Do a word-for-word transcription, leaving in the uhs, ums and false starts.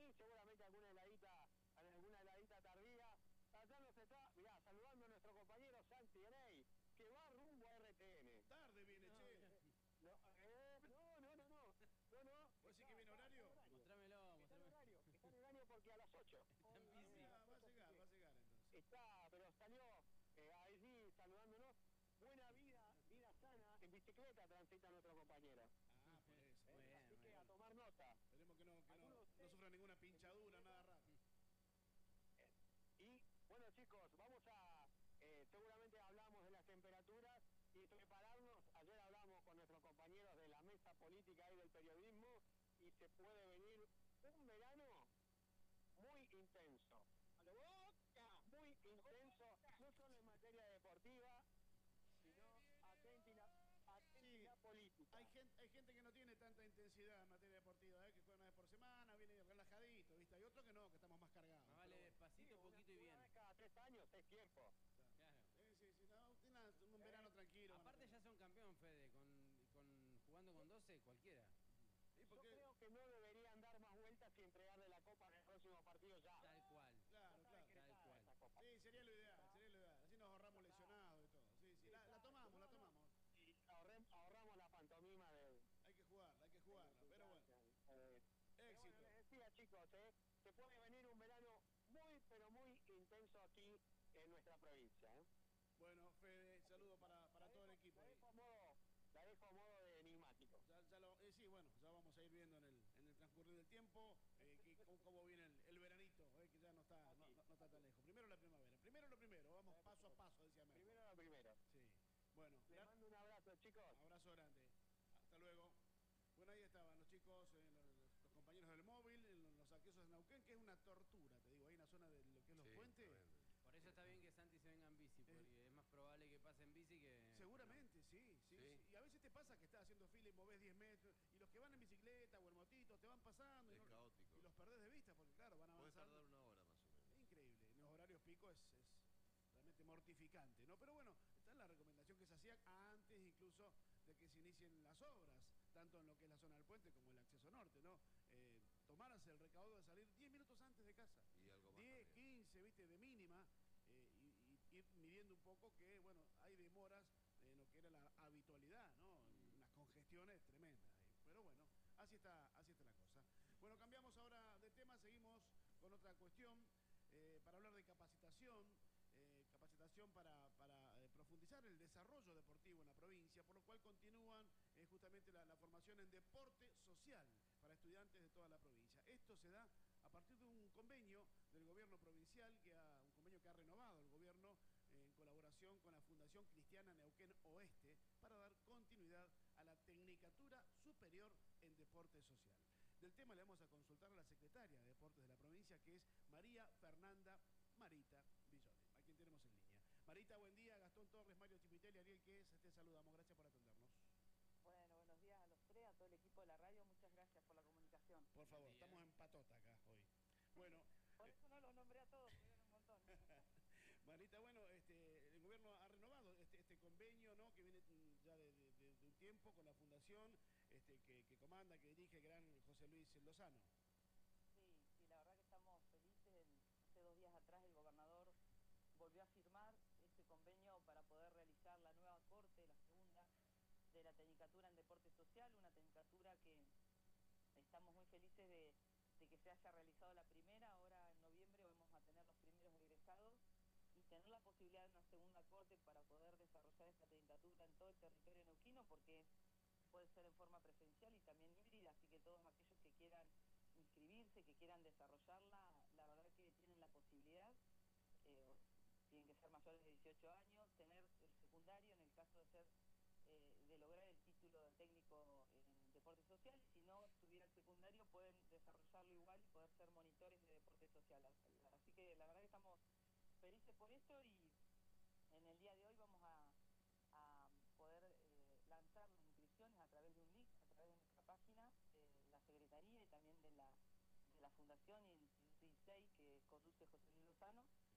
y seguramente alguna heladita, alguna heladita tardía. Allá nos está, mirá, saludando a nuestro compañero Santi Eney, que va rumbo a R T N. Tarde viene, no, che. No, eh, no, no, no, no, no, no. ¿Vos decís que viene horario? Mostrámelo, Está en mostrámelo. horario, está en horario porque a las ocho. Está en Hoy, bici. eh, Ah, va a llegar, va a llegar entonces. Está, pero salió eh, ahí saludándonos. Buena vida, vida sana, en bicicleta transita nuestro compañero. Ah, por eso. Eh, Muy bien, así muy que bien. a tomar nota. Esperemos que no, que no, Algunos no sufra ninguna pinchadura, nada raro. Eh, Y bueno, chicos, vamos a, eh, seguramente hablamos de las temperaturas y prepararnos. Ayer hablamos con nuestros compañeros de la mesa política y del periodismo y se puede venir un verano muy intenso. ¡A la boca! Muy intenso, no solo en materia deportiva, sino atenti la, atenti Sí, la política. hay gente, hay gente que no tiene tanta intensidad en materia deportiva, ¿eh? Que juega una vez por semana, viene relajadito, ¿viste? Hay otros que no, que estamos más cargados. Más vale pero bueno. despacito, Sí, poquito y una, bien. una vez cada tres años es tiempo. Claro. Sí, sí, sí, no, usted nada, un verano tranquilo. van a Aparte ya tener. son campeón, Fede, con, con jugando con doce, cualquiera. Sí, Yo porque, creo que no deberían dar más vueltas y entregarle la copa en el próximo partido ya. Tal cual. claro, claro. Tal cual. Esa copa. Sí, sería lo ideal, sería lo ideal. Así nos ahorramos lesionados y todo. Sí, sí, la, la tomamos, la tomamos. Y ahorrem- ahorramos la pantomima de... Hay que jugarla, hay que jugarla, pero bueno. Eh, pero Éxito. bueno, les decía, chicos, eh, se puede venir un verano muy, pero muy intenso aquí en nuestra provincia. ¿eh? Bueno, Fede, saludo para, para La todo el dejo- equipo La ahí. dejo a modo, la dejo a modo de enigmático. Ya, ya lo, eh, sí, bueno, ya vamos a ir viendo en el, en el transcurrir del tiempo eh, que, cómo, cómo viene el, el veranito, eh, que ya no está, no, no- no está tan lejos. Primero la primavera, primero lo primero, vamos paso a paso, decía Merkel. Primero lo primero. Sí, bueno, Les gran- mando un abrazo, chicos. abrazo grande. Hasta luego. Bueno, ahí estaban los chicos, eh, los, los compañeros del móvil, en los saqueos de Neuquén, que es una tortura, te digo, ahí en la zona de lo que es los Sí, puentes. tremendo. Por eso está bien que Santi se venga en bici, porque es más probable que pase en bici que... Seguramente, sí, sí, Sí. sí. Y a veces te pasa que estás haciendo fila y movés diez metros, y los que van en bicicleta o en motito te van pasando. Es y, no- caótico. y los perdés de vista, porque claro, van Puede avanzando. tardar una hora más o menos. Es increíble, en los horarios pico es, es realmente mortificante, ¿no? Pero bueno, está en la recomendación que se hacía antes incluso de que se inicien las obras, tanto en lo que es la zona del puente como el acceso norte, ¿no? Eh, tomarse el recaudo de salir diez minutos antes de casa. Y algo más diez, también. quince, viste, de mínima, eh, y, y ir midiendo un poco que, bueno, hay demoras en lo que era la habitualidad, ¿no? Unas congestiones tremendas. ahí. Pero bueno, así está, así está la cosa. Bueno, cambiamos ahora de tema, seguimos con otra cuestión, eh, para hablar de capacitación. Eh, capacitación para, para eh, profundizar el desarrollo deportivo en la provincia, por lo cual continúan eh, justamente la, la formación en deporte social para estudiantes de toda la provincia. Esto se da a partir de un convenio del gobierno provincial, que ha, un convenio que ha renovado el gobierno eh, en colaboración con la Fundación Cristiana Neuquén Oeste para dar continuidad a la Tecnicatura Superior en Deporte Social. Del tema le vamos a consultar a la secretaria de Deportes de la provincia, que es María Fernanda Marita Villone, a quien tenemos en línea. Marita, buen día. Gastón Torres, Mario Chipitelli, Ariel Ques, te saludamos. Gracias por atendernos. Bueno, buenos días a los tres, a todo el equipo de la radio. Muchas gracias por la comunicación. Por favor, Buen día. estamos en patota acá hoy. Bueno, Por eso no los nombré a todos, porque eran un montón. Marita, bueno, este, el gobierno ha renovado este, este convenio, ¿no? Que viene mm, ya de, de- de- de un tiempo con la fundación este, que, que comanda, que dirige el gran José Luis Lozano. Sí, sí, la verdad que estamos felices. El- hace dos días atrás el gobernador volvió a firmar este convenio para poder realizar la nueva corte, la segunda, de la Tecnicatura en Deporte Social, una tecnicatura que estamos muy felices de, de que se haya realizado la primera. Ahora en noviembre vamos a tener los primeros egresados y tener la posibilidad de una segunda corte para poder desarrollar esta tecnicatura en todo el territorio neuquino, porque puede ser en forma presencial y también híbrida, así que todos aquellos que quieran inscribirse, que quieran desarrollarla, la verdad que tienen la posibilidad. Eh, tienen que ser mayores de dieciocho años, tener el secundario en el caso de ser eh, de lograr el título de técnico en deporte social, y si no tuviera el secundario pueden desarrollarlo igual y poder ser monitores de deporte social. Así que la verdad que estamos felices por esto, y en el día de hoy vamos a, a poder eh, lanzar las inscripciones a través de un link, a través de nuestra página, eh, la Secretaría y también de la, de la Fundación y el Instituto I S E I que conduce José Luis Lozano.